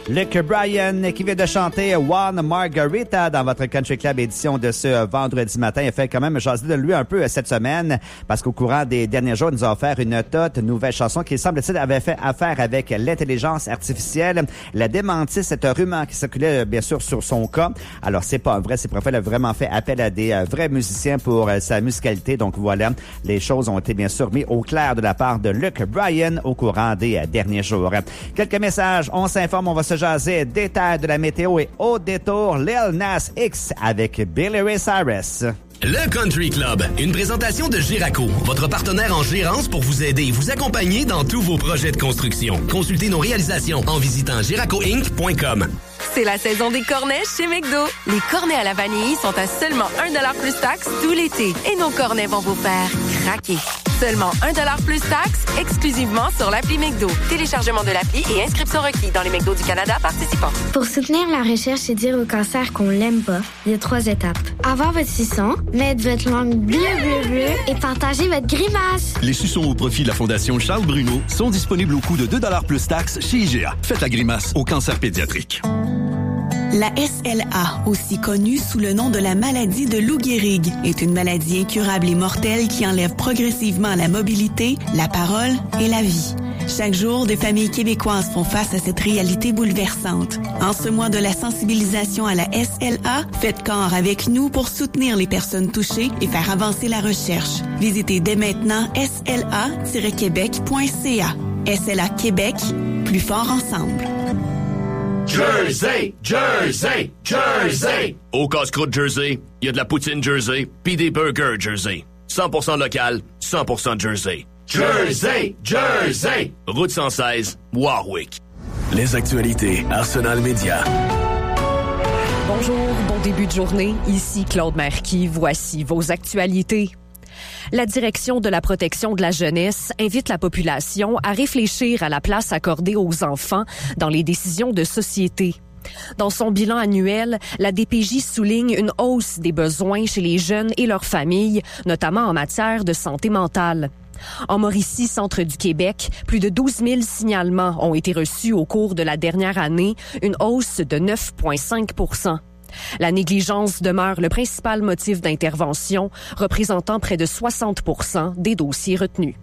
Luke Bryan qui vient de chanter One Margarita dans votre Country Club édition de ce vendredi matin. Il a fait quand même jaser de lui un peu cette semaine parce qu'au courant des derniers jours, il nous a offert une toute nouvelle chanson qui, semble-t-il, avait fait affaire avec l'intelligence artificielle. Il a démenti cette rumeur qui circulait bien sûr sur son cas. Alors, c'est pas vrai. C'est parfait. Il a vraiment fait appel à des vrais musiciens pour sa musicalité. Donc voilà, les choses ont été bien sûr mis au clair de la part de Luke Bryan au courant des derniers jours. Quelques messages. On s'informe, on va se jaser. Détails de la météo et au détour, Lil Nas X avec Billy Ray Cyrus. Le Country Club, une présentation de Giraco, votre partenaire en gérance pour vous aider et vous accompagner dans tous vos projets de construction. Consultez nos réalisations en visitant giracoinc.com. C'est la saison des cornets chez McDo. Les cornets à la vanille sont à seulement 1$ plus taxes tout l'été. Et nos cornets vont vous faire craquer. Seulement 1$ plus taxes, exclusivement sur l'appli McDo. Téléchargement de l'appli et inscription requis dans les McDo du Canada participants. Pour soutenir la recherche et dire au cancer qu'on l'aime pas, il y a 3 étapes. Avoir votre suçon, mettre votre langue bleue et partager votre grimace. Les suçons au profit de la Fondation Charles Bruno sont disponibles au coût de 2$ plus taxes chez IGA. Faites la grimace au cancer pédiatrique. La SLA, aussi connue sous le nom de la maladie de Lou Gehrig, est une maladie incurable et mortelle qui enlève progressivement la mobilité, la parole et la vie. Chaque jour, des familles québécoises font face à cette réalité bouleversante. En ce mois de la sensibilisation à la SLA, faites corps avec nous pour soutenir les personnes touchées et faire avancer la recherche. Visitez dès maintenant sla-québec.ca. SLA Québec, plus fort ensemble. Jersey, Jersey, Jersey. Au casse-croûte Jersey, il y a de la poutine Jersey, puis des burgers Jersey. 100% local, 100% Jersey. Jersey, Jersey. Route 116, Warwick. Les actualités Arsenal Média. Bonjour, bon début de journée. Ici Claude Marquis. Voici vos actualités. La Direction de la protection de la jeunesse invite la population à réfléchir à la place accordée aux enfants dans les décisions de société. Dans son bilan annuel, la DPJ souligne une hausse des besoins chez les jeunes et leurs familles, notamment en matière de santé mentale. En Mauricie, centre du Québec, plus de 12 000 signalements ont été reçus au cours de la dernière année, une hausse de 9,5 %. La négligence demeure le principal motif d'intervention, représentant près de 60 % des dossiers retenus.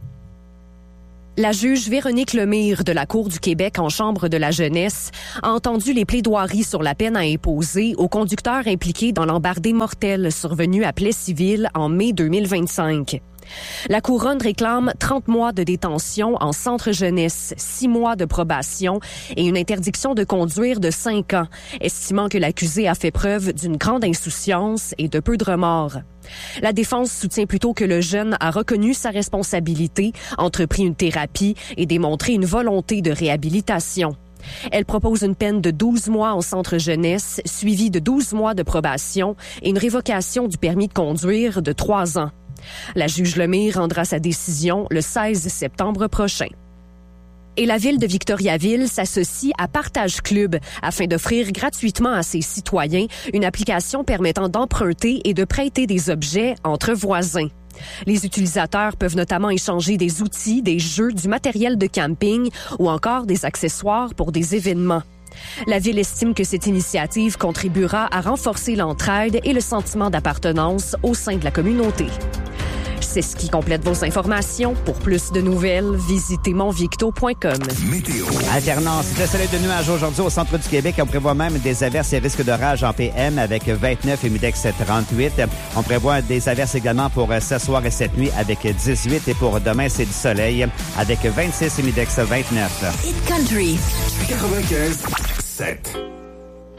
La juge Véronique Lemire de la Cour du Québec en Chambre de la jeunesse a entendu les plaidoiries sur la peine à imposer aux conducteurs impliqués dans l'embardée mortelle survenue à Plessisville en mai 2025. La Couronne réclame 30 mois de détention en centre jeunesse, 6 mois de probation et une interdiction de conduire de 5 ans, estimant que l'accusé a fait preuve d'une grande insouciance et de peu de remords. La défense soutient plutôt que le jeune a reconnu sa responsabilité, entrepris une thérapie et démontré une volonté de réhabilitation. Elle propose une peine de 12 mois en centre jeunesse, suivie de 12 mois de probation et une révocation du permis de conduire de 3 ans. La juge Lemire rendra sa décision le 16 septembre prochain. Et la ville de Victoriaville s'associe à Partage Club afin d'offrir gratuitement à ses citoyens une application permettant d'emprunter et de prêter des objets entre voisins. Les utilisateurs peuvent notamment échanger des outils, des jeux, du matériel de camping ou encore des accessoires pour des événements. La ville estime que cette initiative contribuera à renforcer l'entraide et le sentiment d'appartenance au sein de la communauté. C'est ce qui complète vos informations. Pour plus de nouvelles, visitez monvicto.com. Météo. Alternance de soleil de nuages aujourd'hui au centre du Québec. On prévoit même des averses et risques d'orage en PM avec 29 et Humidex 38. On prévoit des averses également pour ce soir et cette nuit avec 18. Et pour demain, c'est du soleil avec 26 et Humidex 29. Hit Country 95.7.